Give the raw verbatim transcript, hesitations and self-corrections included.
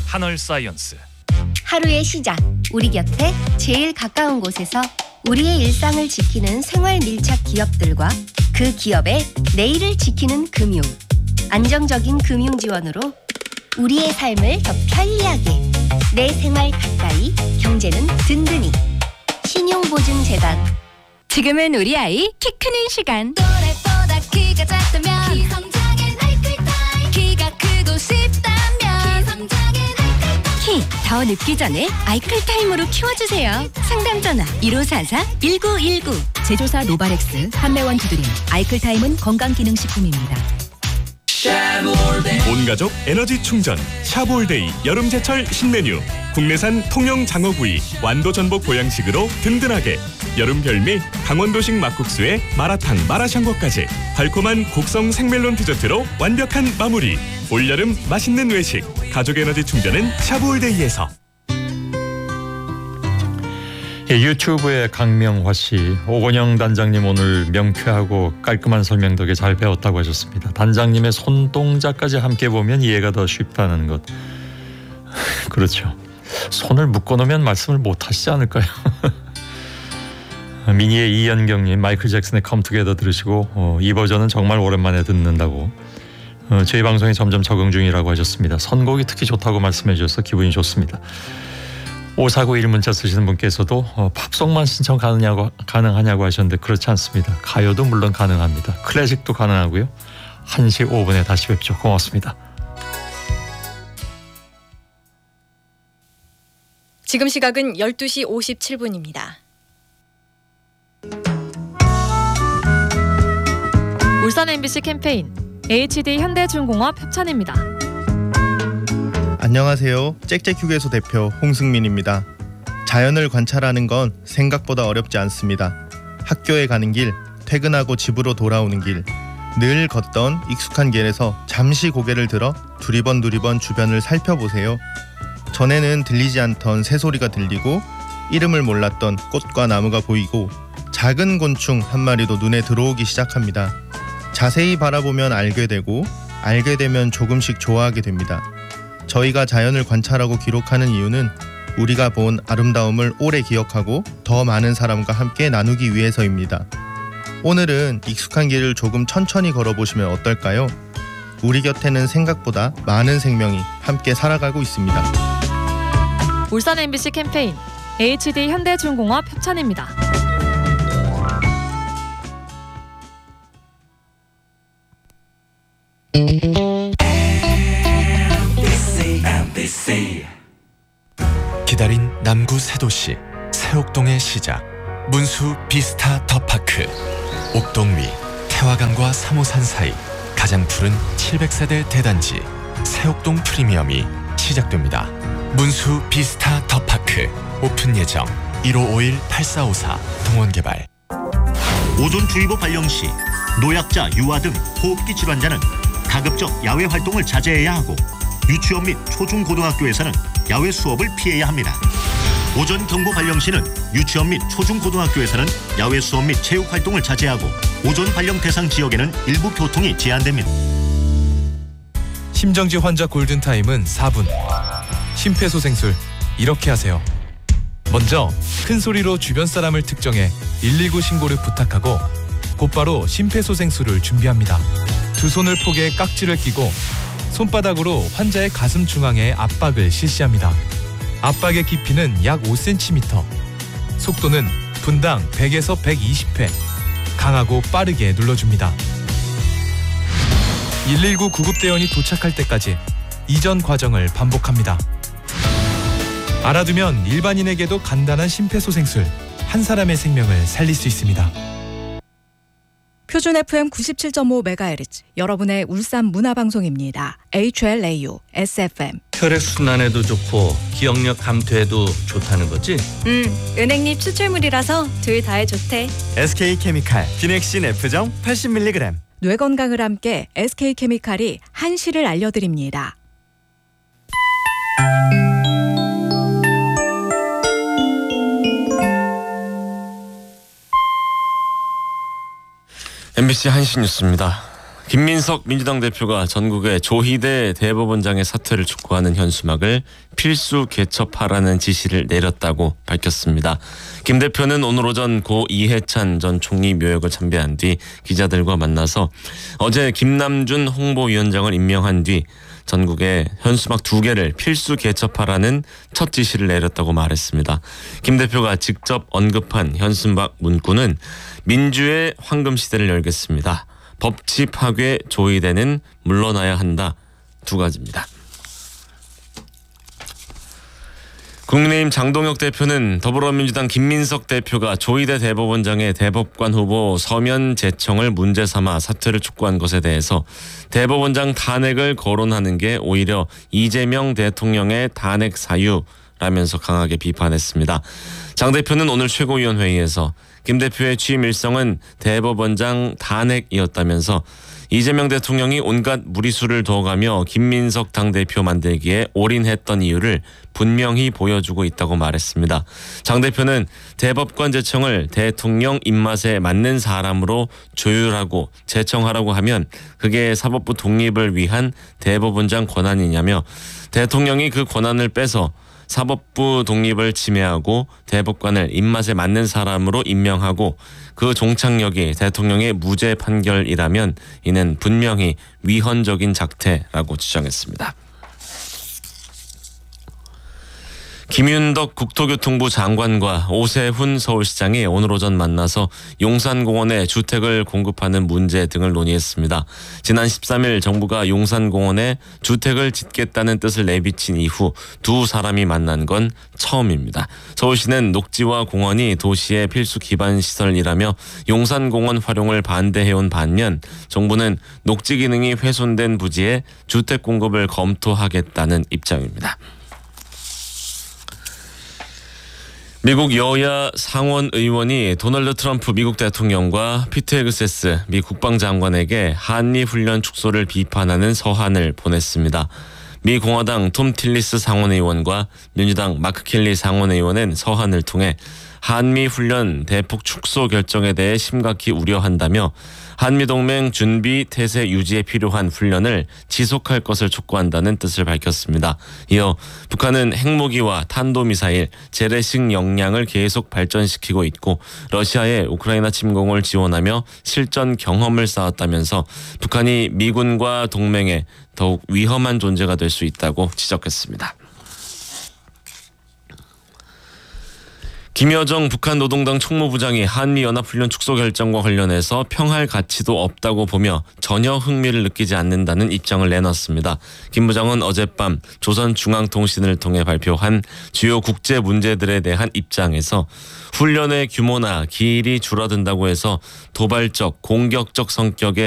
한얼사이언스. 하루의 시작, 우리 곁에 제일 가까운 곳에서 우리의 일상을 지키는 생활 밀착 기업들과 그 기업의 내일을 지키는 금융. 안정적인 금융 지원으로 우리의 삶을 더 편리하게. 내 생활 가까이, 경제는 든든히. 신용보증재단. 지금은 우리 아이 키 크는 시간. 또래보다 키가 작다면 키성장엔 아이클타임. 키가 크고 싶다면 키성장엔 아이클타임. 키 더 늦기 전에 아이클타임으로 키워주세요. 상담 전화 일오사사 일구일구. 제조사 노바렉스, 판매원 두드림. 아이클타임은 건강기능식품입니다. 온가족 에너지 충전 샤볼데이 여름제철 신메뉴. 국내산 통영 장어구이 완도 전복 보양식으로 든든하게. 여름 별미 강원도식 막국수에 마라탕 마라샹궈까지 달콤한 곡성 생멜론 디저트로 완벽한 마무리. 올여름 맛있는 외식 가족 에너지 충전은 샤볼데이에서. 예, 유튜브의 강명화 씨, 오건영 단장님 오늘 명쾌하고 깔끔한 설명 덕에 잘 배웠다고 하셨습니다. 단장님의 손동작까지 함께 보면 이해가 더 쉽다는 것. 그렇죠. 손을 묶어놓으면 말씀을 못 하시지 않을까요? 미니의 이연경님, 마이클 잭슨의 Come Together 들으시고 어, 이 버전은 정말 오랜만에 듣는다고 어, 저희 방송에 점점 적응 중이라고 하셨습니다. 선곡이 특히 좋다고 말씀해 주셔서 기분이 좋습니다. 오사구일 문자 쓰시는 분께서도 어, 팝송만 신청 가능하냐고, 가능하냐고 하셨는데 그렇지 않습니다. 가요도 물론 가능합니다. 클래식도 가능하고요. 한 시 오 분에 다시 뵙죠. 고맙습니다. 지금 시각은 열두 시 오십칠 분입니다. 울산 엠비씨 캠페인 에이치디 현대중공업 협찬입니다. 안녕하세요. 짹짹휴게소 대표 홍승민입니다. 자연을 관찰하는 건 생각보다 어렵지 않습니다. 학교에 가는 길, 퇴근하고 집으로 돌아오는 길, 늘 걷던 익숙한 길에서 잠시 고개를 들어 두리번 두리번 주변을 살펴보세요. 전에는 들리지 않던 새소리가 들리고 이름을 몰랐던 꽃과 나무가 보이고 작은 곤충 한 마리도 눈에 들어오기 시작합니다. 자세히 바라보면 알게 되고 알게 되면 조금씩 좋아하게 됩니다. 저희가 자연을 관찰하고 기록하는 이유는 우리가 본 아름다움을 오래 기억하고 더 많은 사람과 함께 나누기 위해서입니다. 오늘은 익숙한 길을 조금 천천히 걸어보시면 어떨까요? 우리 곁에는 생각보다 많은 생명이 함께 살아가고 있습니다. 울산 엠비씨 캠페인 에이치디 현대중공업 협찬입니다. 기다린 남구 새 도시 새옥동의 시작, 문수 비스타 더파크. 옥동 위 태화강과 삼 호산 사이 가장 푸른 칠백 세대 대단지 새옥동 프리미엄이 시작됩니다. 문수 비스타 더파크 오픈 예정 일오오일 팔사오사 동원개발. 오존주의보 발령 시 노약자, 유아 등 호흡기 질환자는 가급적 야외 활동을 자제해야 하고 유치원 및 초중고등학교에서는 야외 수업을 피해야 합니다. 오전 경보 발령 시는 유치원 및 초중고등학교에서는 야외 수업 및 체육 활동을 자제하고 오존 발령 대상 지역에는 일부 교통이 제한됩니다. 심정지 환자 골든타임은 사 분. 심폐소생술 이렇게 하세요. 먼저 큰 소리로 주변 사람을 특정해 일일구 신고를 부탁하고 곧바로 심폐소생술을 준비합니다. 두 손을 포개 깍지를 끼고 손바닥으로 환자의 가슴 중앙에 압박을 실시합니다. 압박의 깊이는 약 오 센티미터. 속도는 분당 백에서 백이십 회. 강하고 빠르게 눌러줍니다. 일일구 구급대원이 도착할 때까지 이전 과정을 반복합니다. 알아두면 일반인에게도 간단한 심폐소생술, 한 사람의 생명을 살릴 수 있습니다. 표준 에프엠 구십칠 점 오 메가헤르츠 여러분의 울산 문화방송입니다. 에이치엘에이유 에스에프엠. 혈액순환에도 좋고 기억력 감퇴에도 좋다는 거지? 음, 은행잎 추출물이라서 둘 다에 좋대. 에스케이케미칼 비넥신 F정 팔십 밀리그램. 뇌 건강을 함께 에스케이케미칼이 한시를 알려드립니다. 엠비씨 한시 뉴스입니다. 김민석 민주당 대표가 전국의 조희대 대법원장의 사퇴를 촉구하는 현수막을 필수 개첩하라는 지시를 내렸다고 밝혔습니다. 김 대표는 오늘 오전 고 이해찬 전 총리 묘역을 참배한 뒤 기자들과 만나서 어제 김남준 홍보위원장을 임명한 뒤 전국에 현수막 두 개를 필수 개첩하라는 첫 지시를 내렸다고 말했습니다. 김 대표가 직접 언급한 현수막 문구는 민주의 황금시대를 열겠습니다. 법치 파괴 조희대는 물러나야 한다. 두 가지입니다. 국민의힘 장동혁 대표는 더불어민주당 김민석 대표가 조희대 대법원장의 대법관 후보 서면 제청을 문제 삼아 사퇴를 촉구한 것에 대해서 대법원장 탄핵을 거론하는 게 오히려 이재명 대통령의 탄핵 사유라면서 강하게 비판했습니다. 장 대표는 오늘 최고위원회의에서 김 대표의 취임 일성은 대법원장 탄핵이었다면서 이재명 대통령이 온갖 무리수를 둬가며 김민석 당대표 만들기에 올인했던 이유를 분명히 보여주고 있다고 말했습니다. 장 대표는 대법관 제청을 대통령 입맛에 맞는 사람으로 조율하고 제청하라고 하면 그게 사법부 독립을 위한 대법원장 권한이냐며 대통령이 그 권한을 빼서 사법부 독립을 침해하고 대법관을 입맛에 맞는 사람으로 임명하고 그 종착역이 대통령의 무죄 판결이라면 이는 분명히 위헌적인 작태라고 주장했습니다. 김윤덕 국토교통부 장관과 오세훈 서울시장이 오늘 오전 만나서 용산공원에 주택을 공급하는 문제 등을 논의했습니다. 지난 십삼 일 정부가 용산공원에 주택을 짓겠다는 뜻을 내비친 이후 두 사람이 만난 건 처음입니다. 서울시는 녹지와 공원이 도시의 필수 기반 시설이라며 용산공원 활용을 반대해온 반면 정부는 녹지 기능이 훼손된 부지에 주택 공급을 검토하겠다는 입장입니다. 미국 여야 상원 의원이 도널드 트럼프 미국 대통령과 피트 헤그세스 미 국방장관에게 한미 훈련 축소를 비판하는 서한을 보냈습니다. 미 공화당 톰 틸리스 상원의원과 민주당 마크 켈리 상원의원은 서한을 통해 한미 훈련 대폭 축소 결정에 대해 심각히 우려한다며 한미동맹 준비 태세 유지에 필요한 훈련을 지속할 것을 촉구한다는 뜻을 밝혔습니다. 이어 북한은 핵무기와 탄도미사일, 재래식 역량을 계속 발전시키고 있고 러시아의 우크라이나 침공을 지원하며 실전 경험을 쌓았다면서 북한이 미군과 동맹에 더욱 위험한 존재가 될 수 있다고 지적했습니다. 김여정 북한 노동당 총무부장이 한미연합훈련 축소 결정과 관련해서 평할 가치도 없다고 보며 전혀 흥미를 느끼지 않는다는 입장을 내놨습니다. 김 부장은 어젯밤 조선중앙통신을 통해 발표한 주요 국제 문제들에 대한 입장에서 훈련의 규모나 기일이 줄어든다고 해서 도발적, 공격적 성격의